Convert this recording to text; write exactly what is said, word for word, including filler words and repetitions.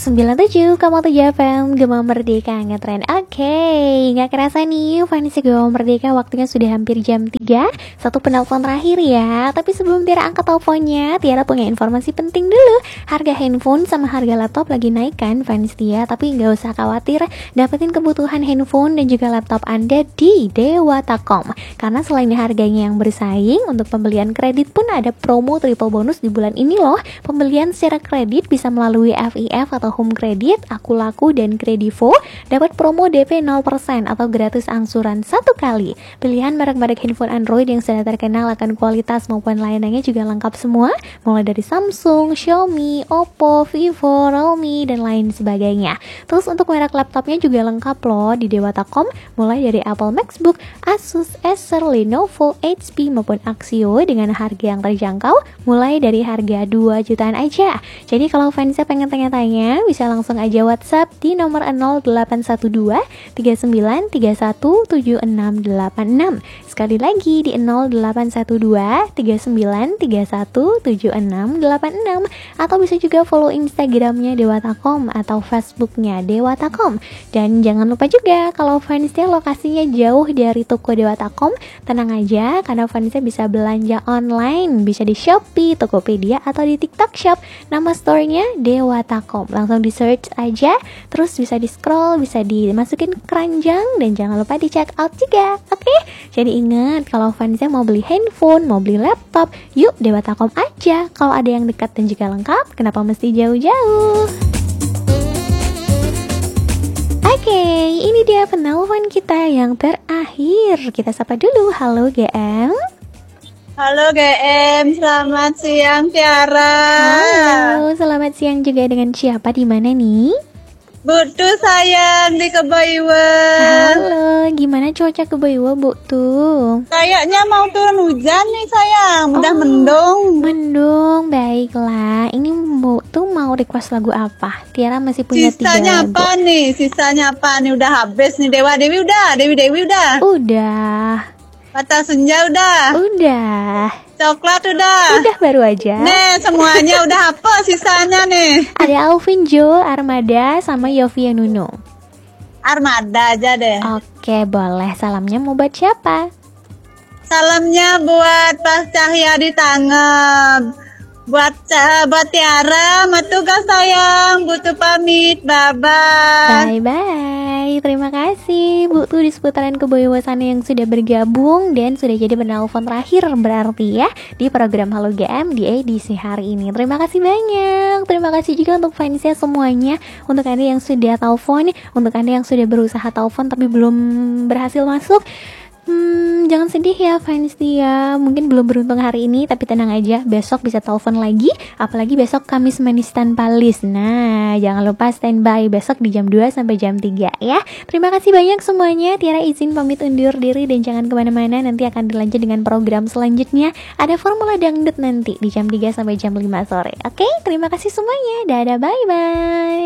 sembilan puluh tujuh koma tujuh F M Gema Merdeka ngetren. Oke, gak kerasa nih fans Gema Merdeka, waktunya sudah hampir jam tiga. Satu penelpon terakhir ya. Tapi sebelum Tiara angkat teleponnya, Tiara punya informasi penting dulu. Harga handphone sama harga laptop lagi naik kan fans Tia. Tapi gak usah khawatir, dapetin kebutuhan handphone dan juga laptop Anda di Dewata.com. Karena selain harganya yang bersaing, untuk pembelian kredit pun ada promo triple bonus di bulan ini loh. Pembelian secara kredit bisa melalui F I F atau Home Credit, Aku Laku, dan Kredivo, dapat promo D P nol persen atau gratis angsuran satu kali. Pilihan merek-merek handphone Android yang sudah terkenal akan kualitas maupun layanannya juga lengkap semua, mulai dari Samsung, Xiaomi, Oppo, Vivo, Realme, dan lain sebagainya. Terus untuk merek laptopnya juga lengkap loh di Dewata dot com, mulai dari Apple MacBook, Asus, Acer, Lenovo, H P, maupun Axio dengan harga yang terjangkau, mulai dari harga dua jutaan aja. Jadi kalau fansnya pengen tanya-tanya, bisa langsung aja WhatsApp di nomor nol delapan satu dua tiga sembilan tiga satu tujuh enam delapan enam. Sekali lagi di nol delapan satu dua tiga sembilan tiga satu tujuh enam delapan enam. Atau bisa juga follow Instagramnya Dewata dot com atau Facebooknya Dewata dot com. Dan jangan lupa juga kalau fansnya lokasinya jauh dari toko Dewata dot com, tenang aja karena fansnya bisa belanja online, bisa di Shopee, Tokopedia, atau di TikTok Shop. Nama store-nya Dewata dot com. Langsung di search aja, terus bisa di scroll, bisa dimasukin keranjang, dan jangan lupa di check out juga. Oke, okay? Jadi ingat kalau fansnya mau beli handphone, mau beli laptop, yuk Dewata dot com aja. Kalau ada yang dekat dan juga lengkap, kenapa mesti jauh-jauh? Oke, okay, ini dia penelpon kita yang terakhir. Kita sapa dulu. Halo G M. Halo G M, selamat siang Tiara. Halo, selamat siang juga. Dengan siapa, di mana nih? Butu sayang di Kebaiwa. Halo, gimana cuaca Kebaiwa, Bu tuh? Kayaknya mau turun hujan nih sayang, udah oh, mendung. Mendung, baiklah. Ini Bu tuh mau request lagu apa? Tiara masih punya tiga lagu. Sisanya apa nih? Sisanya apa nih? Udah habis nih. Dewa Dewi udah, Dewi Dewi udah. Udah. Mata Senja udah. Udah. Coklat udah. Udah baru aja. Nih semuanya udah apa sisanya nih? Ada Alvin Jo, Armada, sama Yovie Nuno. Armada aja deh. Oke, boleh. Salamnya mau buat siapa? Salamnya buat Pak Cahya di tangan. Buat uh, buat Tiara, matugas sayang, butuh pamit, bye-bye. Bye-bye, terima kasih Bu tuh di seputaran Kebaiwa sana yang sudah bergabung dan sudah jadi penelpon terakhir berarti ya di program Halo G M di edisi hari ini. Terima kasih banyak, terima kasih juga untuk fansnya semuanya, untuk Anda yang sudah telepon, untuk Anda yang sudah berusaha telepon tapi belum berhasil masuk. Hmm, jangan sedih ya fans dia, mungkin belum beruntung hari ini, tapi tenang aja, besok bisa telepon lagi, apalagi besok Kamis manis tanpa list. Nah, jangan lupa standby besok di jam dua sampai jam tiga ya. Terima kasih banyak semuanya. Tiara izin pamit undur diri dan jangan kemana-mana, nanti akan dilanjut dengan program selanjutnya. Ada Formula Dangdut nanti di jam tiga sampai jam lima sore. Oke, terima kasih semuanya. Dadah, bye-bye.